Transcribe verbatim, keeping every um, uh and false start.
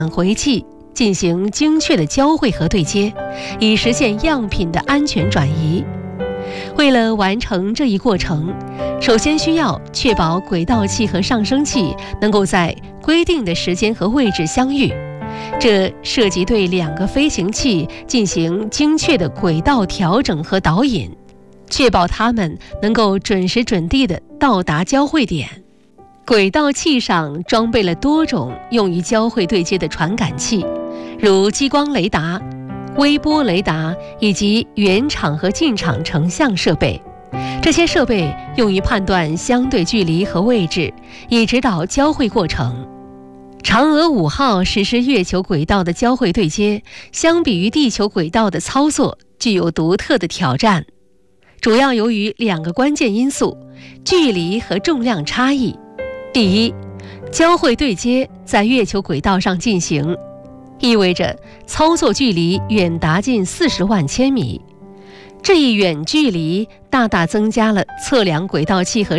回器进行精确的交汇和对接，以实现样品的安全转移。为了完成这一过程，首先需要确保轨道器和上升器能够在规定的时间和位置相遇，这涉及对两个飞行器进行精确的轨道调整和导引，确保它们能够准时准地地到达交汇点。轨道器上装备了多种用于交汇对接的传感器，如激光雷达、微波雷达以及原场和近场成像设备。这些设备用于判断相对距离和位置，以指导交汇过程。嫦娥五号实施月球轨道的交汇对接，相比于地球轨道的操作具有独特的挑战，主要由于两个关键因素：距离和重量差异。第一，交汇对接在月球轨道上进行，意味着操作距离远达近四十万千米。这一远距离大大增加了测量轨道器和